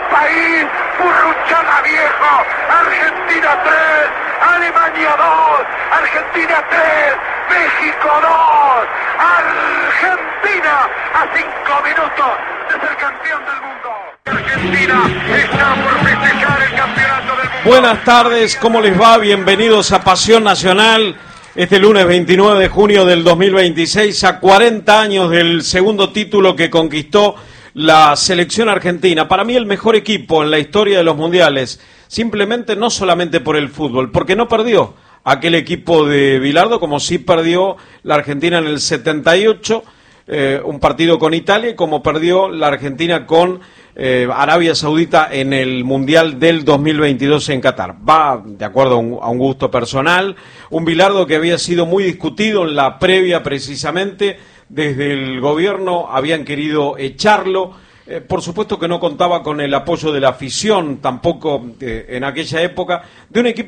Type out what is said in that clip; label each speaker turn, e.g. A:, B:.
A: país, Burruchaga viejo, Argentina 3, Alemania 2, Argentina 3, México 2, Argentina a 5 minutos de ser campeón del mundo. Argentina está por festejar el campeonato del mundo.
B: Buenas tardes, ¿cómo les va? Bienvenidos a Pasión Nacional. Este lunes 29 de junio del 2026, a 40 años del segundo título que conquistó la selección argentina. Para mí el mejor equipo en la historia de los mundiales, simplemente no solamente por el fútbol, porque no perdió aquel equipo de Bilardo, como sí perdió la Argentina en el 78, un partido con Italia, y como perdió la Argentina con Arabia Saudita en el Mundial del 2022 en Qatar. Va de acuerdo a un gusto personal, un Bilardo que había sido muy discutido en la previa precisamente. Desde el gobierno habían querido echarlo, por supuesto que no contaba con el apoyo de la afición, tampoco en aquella época, de un equipo